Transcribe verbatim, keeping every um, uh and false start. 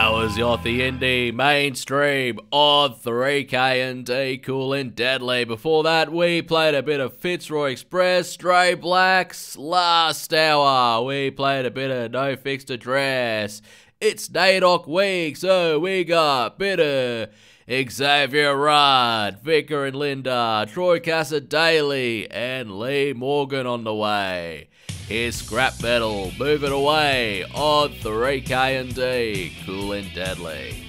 That was your The Indie mainstream on three K and D, Cool and Deadly. Before that, we played a bit of Fitzroy Express, Stray Blacks. Last hour, we played a bit of No Fixed Address. It's NAIDOC week, so we got bit of Xavier Rudd, Vicar and Linda, Troy Cassar-Daley, and Lee Morgan on the way. Here's Scrap Metal, moving away on three K and D, Cool and Deadly.